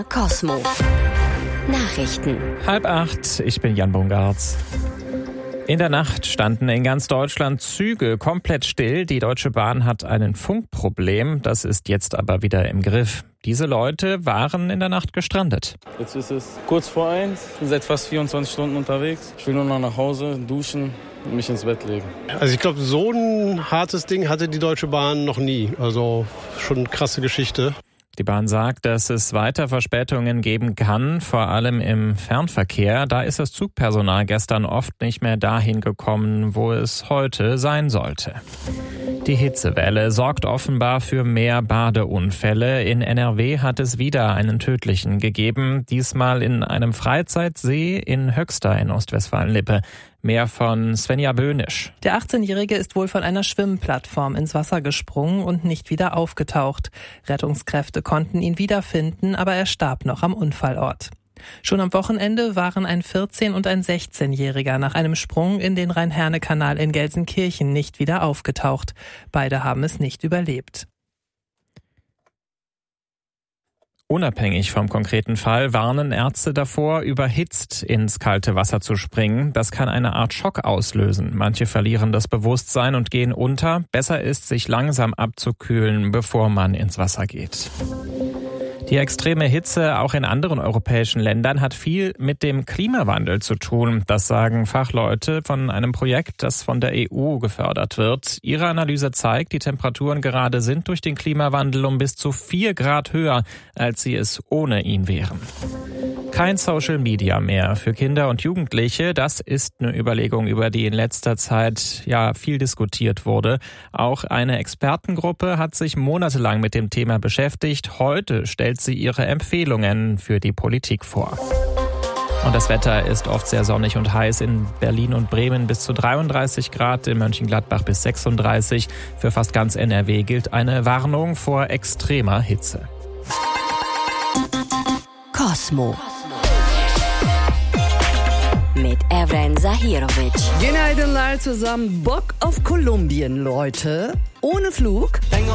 BR Cosmo Nachrichten. 7:30, ich bin Jan Bungartz. In der Nacht standen in ganz Deutschland Züge komplett still. Die Deutsche Bahn hat ein Funkproblem, das ist jetzt aber wieder im Griff. Diese Leute waren in der Nacht gestrandet. Jetzt ist es kurz vor 1, ich bin seit fast 24 Stunden unterwegs. Ich will nur noch nach Hause, duschen und mich ins Bett legen. Also ich glaube, so ein hartes Ding hatte die Deutsche Bahn noch nie. Also schon eine krasse Geschichte. Die Bahn sagt, dass es weiter Verspätungen geben kann, vor allem im Fernverkehr. Da ist das Zugpersonal gestern oft nicht mehr dahin gekommen, wo es heute sein sollte. Die Hitzewelle sorgt offenbar für mehr Badeunfälle. In NRW hat es wieder einen tödlichen gegeben, diesmal in einem Freizeitsee in Höxter in Ostwestfalen-Lippe. Mehr von Svenja Böhnisch. Der 18-Jährige ist wohl von einer Schwimmplattform ins Wasser gesprungen und nicht wieder aufgetaucht. Rettungskräfte konnten ihn wiederfinden, aber er starb noch am Unfallort. Schon am Wochenende waren ein 14- und ein 16-Jähriger nach einem Sprung in den Rhein-Herne-Kanal in Gelsenkirchen nicht wieder aufgetaucht. Beide haben es nicht überlebt. Unabhängig vom konkreten Fall warnen Ärzte davor, überhitzt ins kalte Wasser zu springen. Das kann eine Art Schock auslösen. Manche verlieren das Bewusstsein und gehen unter. Besser ist, sich langsam abzukühlen, bevor man ins Wasser geht. Die extreme Hitze auch in anderen europäischen Ländern hat viel mit dem Klimawandel zu tun. Das sagen Fachleute von einem Projekt, das von der EU gefördert wird. Ihre Analyse zeigt, die Temperaturen gerade sind durch den Klimawandel um bis zu 4 Grad höher, als sie es ohne ihn wären. Kein Social Media mehr für Kinder und Jugendliche. Das ist eine Überlegung, über die in letzter Zeit viel diskutiert wurde. Auch eine Expertengruppe hat sich monatelang mit dem Thema beschäftigt. Heute stellt sie ihre Empfehlungen für die Politik vor. Und das Wetter ist oft sehr sonnig und heiß. In Berlin und Bremen bis zu 33 Grad, in Mönchengladbach bis 36. Für fast ganz NRW gilt eine Warnung vor extremer Hitze. Cosmo mit Evren Zahirovic. Günaydınlar zusammen. Bock auf Kolumbien, Leute. Ohne Flug.